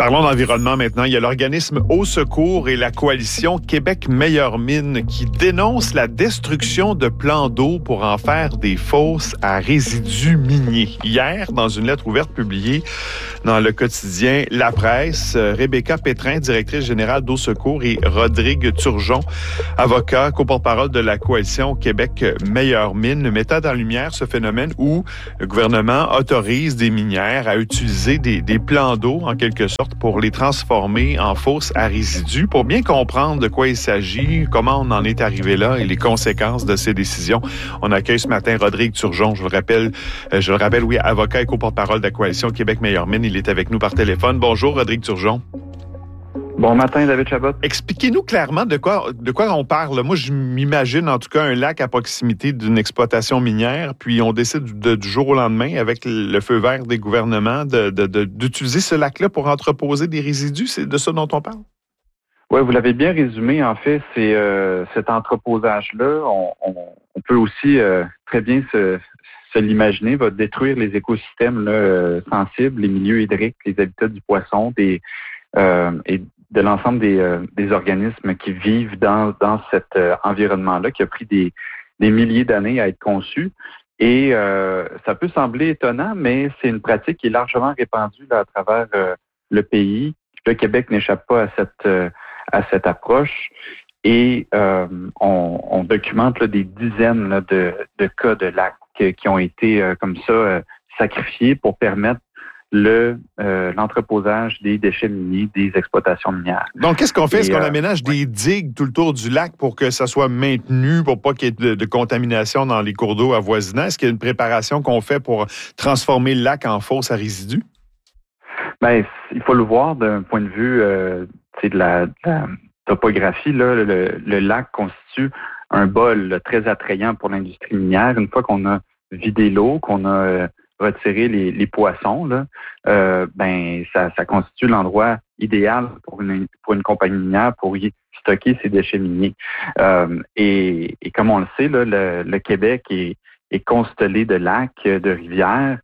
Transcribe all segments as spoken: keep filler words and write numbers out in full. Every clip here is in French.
Parlons d'environnement maintenant. Il y a l'organisme Eau Secours et la coalition Québec Meilleure Mine qui dénoncent la destruction de plans d'eau pour en faire des fosses à résidus miniers. Hier, dans une lettre ouverte publiée dans le quotidien La Presse, Rebecca Pétrin, directrice générale d'Eau Secours, et Rodrigue Turgeon, avocat, co-porte-parole de la coalition Québec Meilleure Mine, mettent en lumière ce phénomène où le gouvernement autorise des minières à utiliser des, des plans d'eau, en quelque sorte, pour les transformer en fosses à résidus. Pour bien comprendre de quoi il s'agit, comment on en est arrivé là et les conséquences de ces décisions, on accueille ce matin Rodrigue Turgeon. Je le rappelle, je le rappelle, oui, avocat et co-porte-parole de la coalition Québec Meilleure Mine. Il est avec nous par téléphone. Bonjour, Rodrigue Turgeon. Bon matin, David Chabot. Expliquez-nous clairement de quoi, de quoi on parle. Moi, je m'imagine en tout cas un lac à proximité d'une exploitation minière, puis on décide de, du jour au lendemain, avec le feu vert des gouvernements, de, de, de, d'utiliser ce lac-là pour entreposer des résidus. C'est de ça dont on parle? Oui, vous l'avez bien résumé. En fait, c'est euh, cet entreposage-là, on, on, on peut aussi euh, très bien se, se l'imaginer, va détruire les écosystèmes là, euh, sensibles, les milieux hydriques, les habitats du poisson, des euh, et de l'ensemble des, euh, des organismes qui vivent dans, dans cet euh, environnement-là, qui a pris des, des milliers d'années à être conçu. Et euh, ça peut sembler étonnant, mais c'est une pratique qui est largement répandue là, à travers euh, le pays. Le Québec n'échappe pas à cette, euh, à cette approche. Et euh, on, on documente là, des dizaines là, de, de cas de lacs qui ont été euh, comme ça euh, sacrifiés pour permettre le euh, l'entreposage des déchets miniers des exploitations minières. Donc, qu'est-ce qu'on fait? Est-ce qu'on euh, aménage des digues tout le tour du lac pour que ça soit maintenu, pour pas qu'il y ait de, de contamination dans les cours d'eau avoisinants? Est-ce qu'il y a une préparation qu'on fait pour transformer le lac en fosse à résidus? Bien, il faut le voir d'un point de vue euh, de, la, de la topographie. Là, le, le lac constitue un bol là, très attrayant pour l'industrie minière. Une fois qu'on a vidé l'eau, qu'on a euh, retirer les, les poissons, là, euh, ben ça, ça constitue l'endroit idéal pour une pour une compagnie minière pour y stocker ses déchets miniers. Euh, et, et comme on le sait, là, le, le Québec est, est constellé de lacs, de rivières,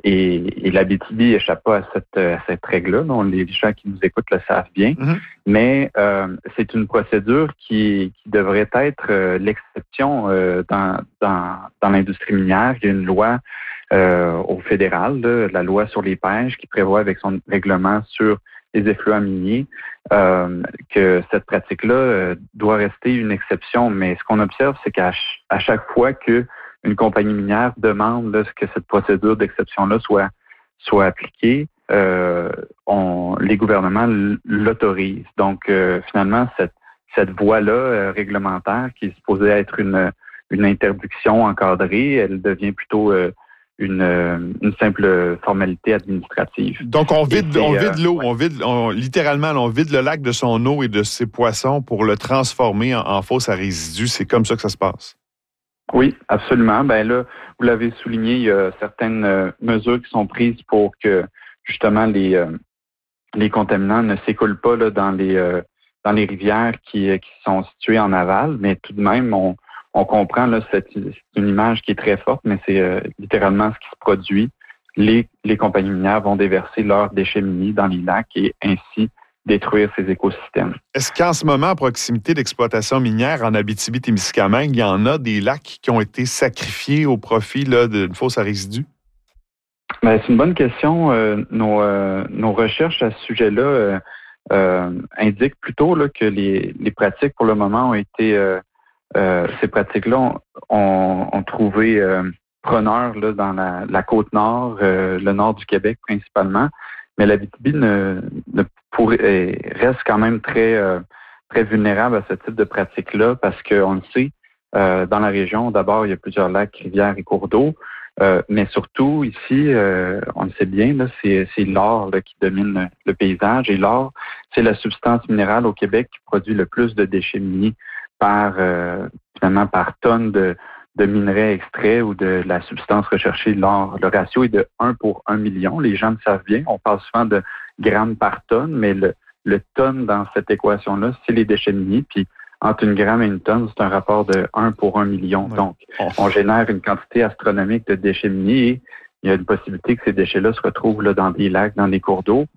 et, et l'Abitibi n'échappe pas à cette, à cette règle-là. Donc, les gens qui nous écoutent le savent bien. Mm-hmm. Mais euh, c'est une procédure qui, qui devrait être euh, l'exception euh, dans, dans, dans l'industrie minière. Il y a une loi Euh, au fédéral, là, la loi sur les pêches qui prévoit avec son règlement sur les effluents miniers euh, que cette pratique-là euh, doit rester une exception. Mais ce qu'on observe, c'est qu'à ch- à chaque fois qu'une compagnie minière demande là, que cette procédure d'exception-là soit, soit appliquée, euh, on, les gouvernements l'autorisent. Donc, euh, finalement, cette, cette voie-là euh, réglementaire qui est supposée être une, une interdiction encadrée, elle devient plutôt euh, Une, une simple formalité administrative. Donc, on vide, on vide euh, l'eau, ouais. on vide, on, littéralement, on vide le lac de son eau et de ses poissons pour le transformer en, en fosse à résidus. C'est comme ça que ça se passe. Oui, absolument. Ben là, vous l'avez souligné, il y a certaines euh, mesures qui sont prises pour que, justement, les, euh, les contaminants ne s'écoulent pas là, dans les euh, dans les rivières qui, qui sont situées en aval, mais tout de même, on On comprend, là, c'est une image qui est très forte, mais c'est euh, littéralement ce qui se produit. Les, les compagnies minières vont déverser leurs déchets miniers dans les lacs et ainsi détruire ces écosystèmes. Est-ce qu'en ce moment, à proximité d'exploitation minière en Abitibi-Témiscamingue, il y en a des lacs qui ont été sacrifiés au profit là, d'une fosse à résidus? Bien, c'est une bonne question. Euh, nos, euh, nos recherches à ce sujet-là euh, euh, indiquent plutôt là, que les, les pratiques, pour le moment, ont été... Euh, Euh, ces pratiques-là ont, ont, ont trouvé euh, preneur là, dans la, la côte nord, euh, le nord du Québec principalement, mais l'Abitibi ne, ne pourrait, reste quand même très euh, très vulnérable à ce type de pratique-là parce qu'on le sait, euh, dans la région, d'abord, il y a plusieurs lacs, rivières et cours d'eau, euh, mais surtout ici, euh, on le sait bien, là, c'est, c'est l'or là, qui domine le, le paysage et l'or, c'est la substance minérale au Québec qui produit le plus de déchets miniers par euh, finalement par tonne de, de minerais extraits ou de la substance recherchée. L'or, le ratio est de un pour un million. Les gens le savent bien. On parle souvent de grammes par tonne, mais le, le tonne dans cette équation-là, c'est les déchets miniers. Puis entre une gramme et une tonne, c'est un rapport de un pour un million. Ouais. Donc, on génère une quantité astronomique de déchets miniers et il y a une possibilité que ces déchets-là se retrouvent là, dans des lacs, dans des cours d'eau.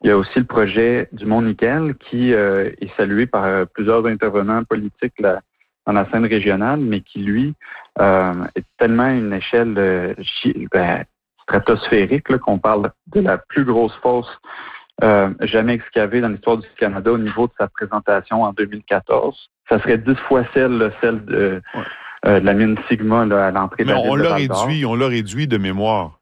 Il y a aussi le projet du Mont-Nickel qui euh, est salué par euh, plusieurs intervenants politiques là, dans la scène régionale, mais qui, lui, euh, est tellement à une échelle euh, ben, stratosphérique là, qu'on parle de la plus grosse fosse euh, jamais excavée dans l'histoire du Canada au niveau de sa présentation en deux mille quatorze. Ça serait dix fois celle, là, celle de, ouais. euh, de la mine Sigma là, à l'entrée mais de la on ville de l'a Val-d'Or. réduit, on l'a réduit de mémoire.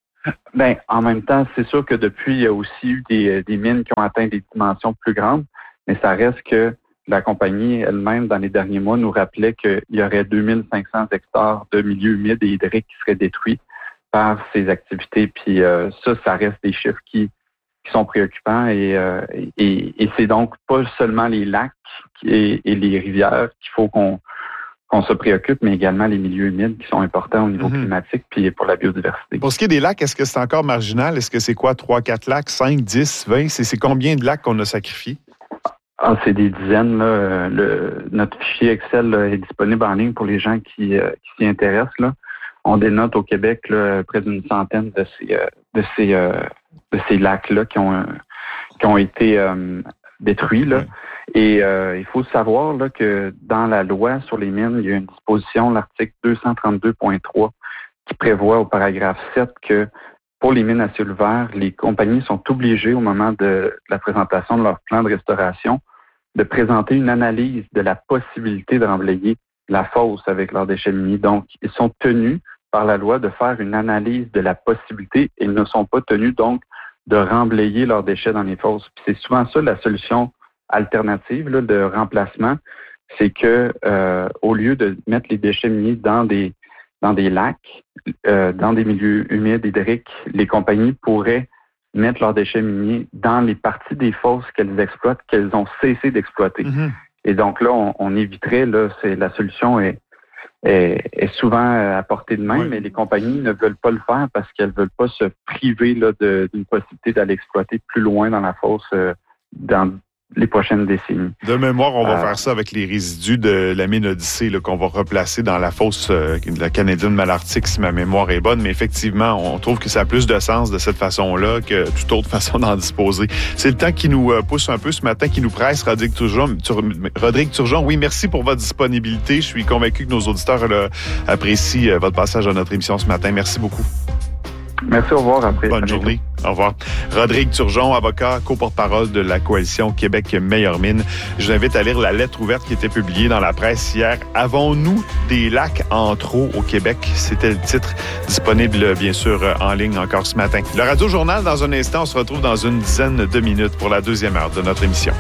Ben, en même temps, c'est sûr que depuis, il y a aussi eu des, des mines qui ont atteint des dimensions plus grandes, mais ça reste que la compagnie elle-même, dans les derniers mois, nous rappelait qu'il y aurait deux mille cinq cents hectares de milieux humides et hydriques qui seraient détruits par ces activités. Puis euh, ça, ça reste des chiffres qui, qui sont préoccupants et, euh, et, et c'est donc pas seulement les lacs et, et les rivières qu'il faut qu'on qu'on se préoccupe, mais également les milieux humides qui sont importants au niveau mm-hmm. climatique puis pour la biodiversité. Pour ce qui est des lacs, est-ce que c'est encore marginal? Est-ce que c'est quoi, trois, quatre lacs, cinq, dix, vingt? C'est, c'est combien de lacs qu'on a sacrifiés? Ah, c'est des dizaines. Là. Le, notre fichier Excel là, est disponible en ligne pour les gens qui, euh, qui s'y intéressent. Là. On dénote au Québec là, près d'une centaine de ces, euh, de ces, euh, de ces lacs-là qui ont, euh, qui ont été euh, détruits. Là. Oui. Et euh, il faut savoir là, que dans la loi sur les mines, il y a une disposition, l'article deux cent trente-deux point trois, qui prévoit au paragraphe sept que pour les mines à ciel ouvert, les compagnies sont obligées au moment de la présentation de leur plan de restauration de présenter une analyse de la possibilité de remblayer la fosse avec leurs déchets miniers. Donc, ils sont tenus par la loi de faire une analyse de la possibilité et ils ne sont pas tenus donc de remblayer leurs déchets dans les fosses. Puis c'est souvent ça la solution alternative là, de remplacement, c'est que euh, au lieu de mettre les déchets miniers dans des dans des lacs, euh, dans des milieux humides hydriques, les compagnies pourraient mettre leurs déchets miniers dans les parties des fosses qu'elles exploitent, qu'elles ont cessé d'exploiter. Mm-hmm. Et donc là, on, on éviterait, là, c'est la solution est, est, est souvent à portée de main, oui. mais les compagnies ne veulent pas le faire parce qu'elles veulent pas se priver là, de, d'une possibilité d'aller exploiter plus loin dans la fosse euh, dans les prochaines décennies. De mémoire, on va euh, faire ça avec les résidus de la mine Odyssée là, qu'on va replacer dans la fosse euh, de la canadienne Malartic, si ma mémoire est bonne. Mais effectivement, on trouve que ça a plus de sens de cette façon-là que toute autre façon d'en disposer. C'est le temps qui nous euh, pousse un peu ce matin, qui nous presse. Rodrigue Turgeon, Tur, Rodrigue Turgeon, oui, merci pour votre disponibilité. Je suis convaincu que nos auditeurs là, apprécient euh, votre passage à notre émission ce matin. Merci beaucoup. Merci, au revoir. Après. Bonne journée. Au revoir. Rodrigue Turgeon, avocat, co-porte-parole de la coalition Québec Meilleure Mine. Je vous invite à lire la lettre ouverte qui était publiée dans la presse hier. Avons-nous des lacs en trop au Québec? C'était le titre, disponible bien sûr en ligne encore ce matin. Le Radio Journal, dans un instant, on se retrouve dans une dizaine de minutes pour la deuxième heure de notre émission.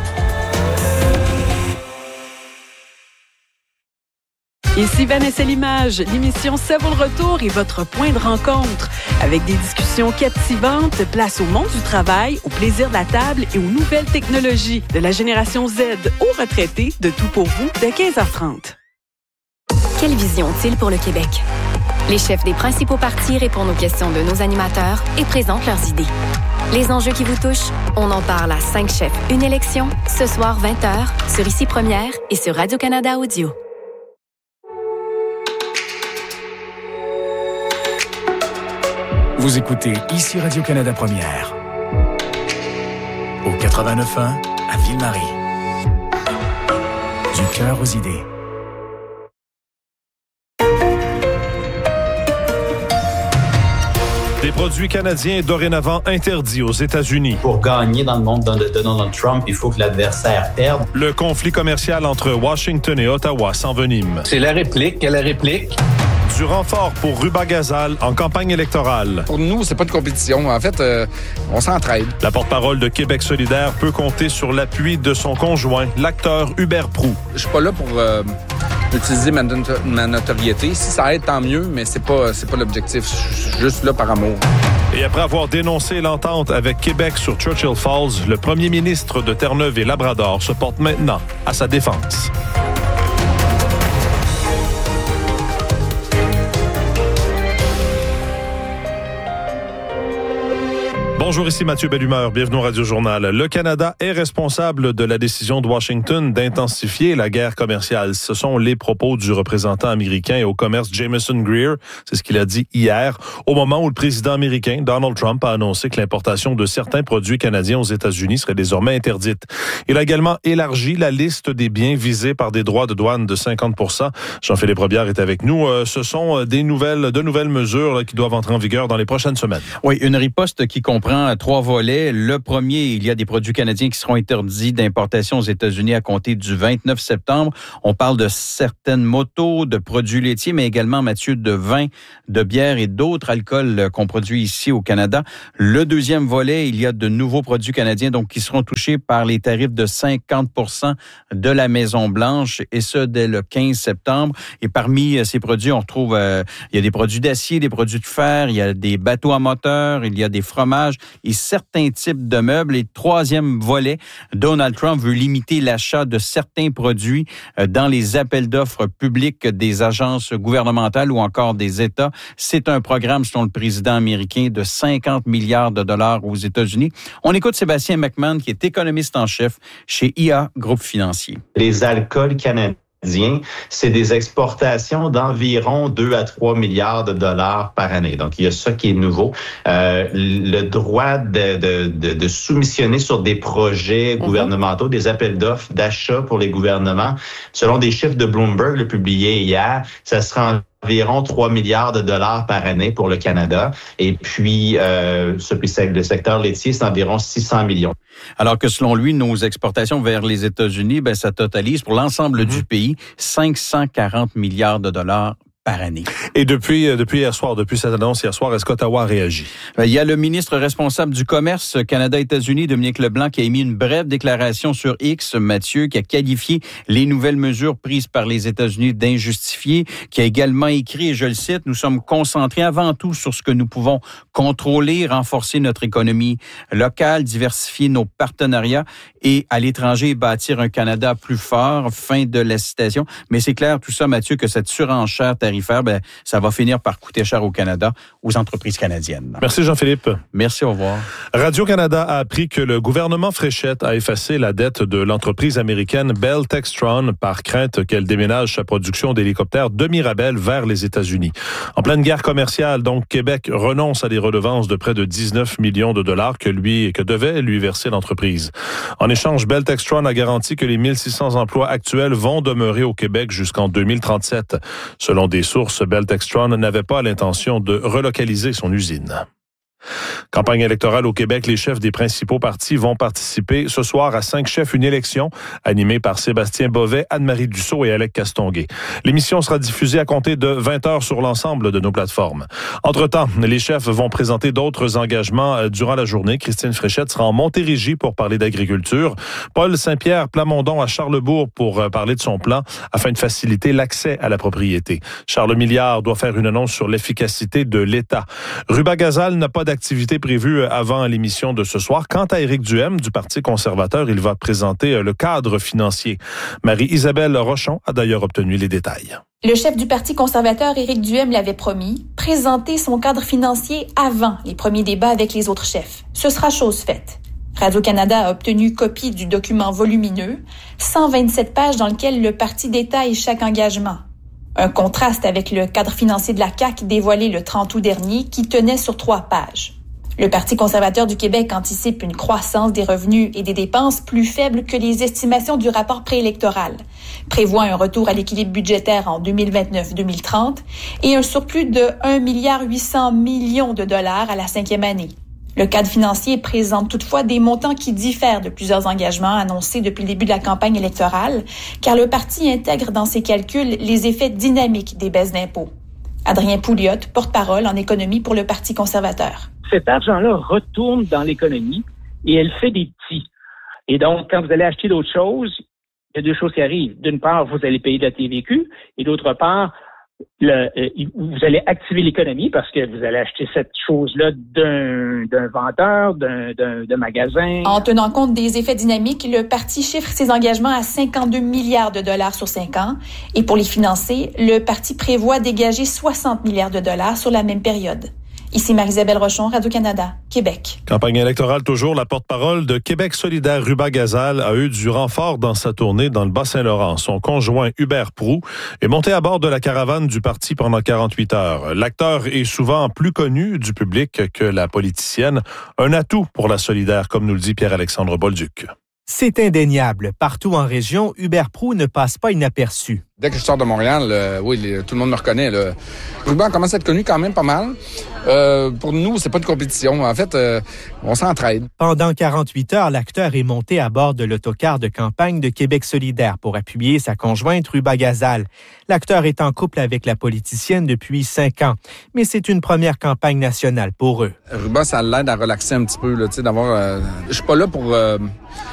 Ici Vanessa Limage, l'émission Ça vaut le retour est votre point de rencontre. Avec des discussions captivantes, place au monde du travail, au plaisir de la table et aux nouvelles technologies. De la génération Z aux retraités, de tout pour vous, de quinze heures trente. Quelle vision ont-ils pour le Québec? Les chefs des principaux partis répondent aux questions de nos animateurs et présentent leurs idées. Les enjeux qui vous touchent, on en parle à cinq chefs, une élection, ce soir vingt heures, sur Ici Première et sur Radio-Canada Audio. Vous écoutez Ici Radio-Canada Première. Au quatre-vingt-neuf un à Ville-Marie. Du cœur aux idées. Des produits canadiens dorénavant interdits aux États-Unis. Pour gagner dans le monde de Donald Trump, il faut que l'adversaire perde. Le conflit commercial entre Washington et Ottawa s'envenime. C'est la réplique, la réplique. Du renfort pour Ruba Gazal en campagne électorale. Pour nous, c'est pas une compétition. En fait, euh, on s'entraide. La porte-parole de Québec solidaire peut compter sur l'appui de son conjoint, l'acteur Hubert Proulx. Je suis pas là pour euh, utiliser ma, ma notoriété. Si ça aide, tant mieux, mais c'est pas, c'est pas l'objectif. Je suis juste là par amour. Et après avoir dénoncé l'entente avec Québec sur Churchill Falls, le premier ministre de Terre-Neuve et Labrador se porte maintenant à sa défense. Bonjour, ici Mathieu Bellumeur. Bienvenue au Radio Journal. Le Canada est responsable de la décision de Washington d'intensifier la guerre commerciale. Ce sont les propos du représentant américain au commerce Jameson Greer. C'est ce qu'il a dit hier, au moment où le président américain Donald Trump a annoncé que l'importation de certains produits canadiens aux États-Unis serait désormais interdite. Il a également élargi la liste des biens visés par des droits de douane de cinquante pour cent. Jean-Philippe Robillard est avec nous. Euh, ce sont des nouvelles, de nouvelles mesures là, qui doivent entrer en vigueur dans les prochaines semaines. Oui, une riposte qui comprend trois volets. Le premier, il y a des produits canadiens qui seront interdits d'importation aux États-Unis à compter du vingt-neuf septembre. On parle de certaines motos, de produits laitiers, mais également, Mathieu, de vin, de bière et d'autres alcools qu'on produit ici au Canada. Le deuxième volet, il y a de nouveaux produits canadiens donc qui seront touchés par les tarifs de cinquante pour cent de la Maison-Blanche, et ce, dès le quinze septembre. Et parmi ces produits, on retrouve, euh, il y a des produits d'acier, des produits de fer, il y a des bateaux à moteur, il y a des fromages et certains types de meubles. Et troisième volet, Donald Trump veut limiter l'achat de certains produits dans les appels d'offres publics des agences gouvernementales ou encore des États. C'est un programme, selon le président américain, de cinquante milliards de dollars aux États-Unis. On écoute Sébastien McMahon, qui est économiste en chef chez I A Groupe Financier. Les alcools canadiens, c'est des exportations d'environ deux à trois milliards de dollars par année. Donc, il y a ça qui est nouveau. Euh, le droit de, de, de, de soumissionner sur des projets mm-hmm. gouvernementaux, des appels d'offres d'achat pour les gouvernements, selon des chiffres de Bloomberg le publiés hier, ça sera environ trois milliards de dollars par année pour le Canada. Et puis, euh, le secteur laitier, c'est environ six cents millions. Alors que selon lui, nos exportations vers les États-Unis, ben, ça totalise pour l'ensemble mm-hmm. du pays cinq cent quarante milliards de dollars par année. Et depuis, depuis hier soir, depuis cette annonce hier soir, est-ce qu'Ottawa a réagi? Il y a le ministre responsable du commerce Canada-États-Unis, Dominique Leblanc, qui a émis une brève déclaration sur X, Mathieu, qui a qualifié les nouvelles mesures prises par les États-Unis d'injustifiées, qui a également écrit, et je le cite, « Nous sommes concentrés avant tout sur ce que nous pouvons contrôler, renforcer notre économie locale, diversifier nos partenariats et à l'étranger bâtir un Canada plus fort. » Fin de la citation. Mais c'est clair, tout ça, Mathieu, que cette surenchère tarifaire, ben, ça va finir par coûter cher au Canada, aux entreprises canadiennes. Merci Jean-Philippe. Merci, au revoir. Radio-Canada a appris que le gouvernement Fréchette a effacé la dette de l'entreprise américaine Bell Textron par crainte qu'elle déménage sa production d'hélicoptères de Mirabel vers les États-Unis. En pleine guerre commerciale, donc, Québec renonce à des redevances de près de dix-neuf millions de dollars que lui que devait lui verser l'entreprise. En échange, Bell Textron a garanti que les mille six cents emplois actuels vont demeurer au Québec jusqu'en deux mille trente-sept. Selon des sources, Bell Textron n'avait pas l'intention de relocaliser son usine. Campagne électorale au Québec, les chefs des principaux partis vont participer ce soir à cinq chefs, une élection animée par Sébastien Bovet, Anne-Marie Dussault et Alec Castonguay. L'émission sera diffusée à compter de vingt heures sur l'ensemble de nos plateformes. Entre-temps, les chefs vont présenter d'autres engagements durant la journée. Christine Fréchette sera en Montérégie pour parler d'agriculture. Paul Saint-Pierre Plamondon à Charlesbourg pour parler de son plan afin de faciliter l'accès à la propriété. Charles Milliard doit faire une annonce sur l'efficacité de l'État. Ruba Gazal n'a pas d'activité prévue avant l'émission de ce soir. Quant à Éric Duhem du Parti conservateur, il va présenter le cadre financier. Marie-Isabelle Rochon a d'ailleurs obtenu les détails. Le chef du Parti conservateur, Éric Duhem, l'avait promis, présenter son cadre financier avant les premiers débats avec les autres chefs. Ce sera chose faite. Radio-Canada a obtenu copie du document volumineux, cent vingt-sept pages dans lequel le parti détaille chaque engagement. Un contraste avec le cadre financier de la C A Q dévoilé le trente août dernier qui tenait sur trois pages. Le Parti conservateur du Québec anticipe une croissance des revenus et des dépenses plus faible que les estimations du rapport préélectoral, prévoit un retour à l'équilibre budgétaire en deux mille vingt-neuf deux mille trente et un surplus de un milliard huit cents millions de dollars à la cinquième année. Le cadre financier présente toutefois des montants qui diffèrent de plusieurs engagements annoncés depuis le début de la campagne électorale, car le parti intègre dans ses calculs les effets dynamiques des baisses d'impôts. Adrien Pouliot, porte-parole en économie pour le Parti conservateur. Cet argent-là retourne dans l'économie et elle fait des petits. Et donc, quand vous allez acheter d'autres choses, il y a deux choses qui arrivent. D'une part, vous allez payer de la T V Q et d'autre part, Le, euh, vous allez activer l'économie parce que vous allez acheter cette chose-là d'un, d'un vendeur, d'un, d'un, d'un magasin. En tenant compte des effets dynamiques, le parti chiffre ses engagements à cinquante-deux milliards de dollars sur cinq ans. Et pour les financer, le parti prévoit dégager soixante milliards de dollars sur la même période. Ici Marie-Isabelle Rochon, Radio-Canada, Québec. Campagne électorale toujours, la porte-parole de Québec solidaire, Ruba Gazal, a eu du renfort dans sa tournée dans le Bas-Saint-Laurent. Son conjoint Hubert Proulx est monté à bord de la caravane du parti pendant quarante-huit heures. L'acteur est souvent plus connu du public que la politicienne. Un atout pour la solidaire, comme nous le dit Pierre-Alexandre Bolduc. C'est indéniable. Partout en région, Hubert Proulx ne passe pas inaperçu. Dès que je sors de Montréal, euh, oui, les, tout le monde me reconnaît. Là. Ruban commence à être connu quand même pas mal. Euh, pour nous, c'est pas une compétition. En fait, euh, on s'entraide. Pendant quarante-huit heures, l'acteur est monté à bord de l'autocar de campagne de Québec solidaire pour appuyer sa conjointe Ruba Gazal. L'acteur est en couple avec la politicienne depuis cinq ans. Mais c'est une première campagne nationale pour eux. Ruban, ça l'aide à relaxer un petit peu, là, tu sais, d'avoir... Euh, je suis pas là pour... Euh,